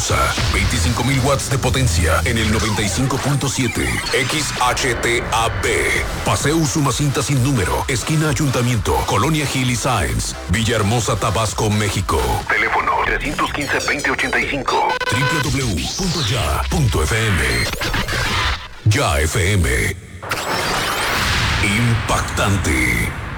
poderosa. 25,000 watts de potencia en el 95.7. XHTAB. Paseo Usumacinta sin número. Esquina Ayuntamiento. Colonia Gil y Sáenz. Villahermosa, Tabasco, México. Teléfono 315-2085. www.ya.fm. Ya FM. Impactante.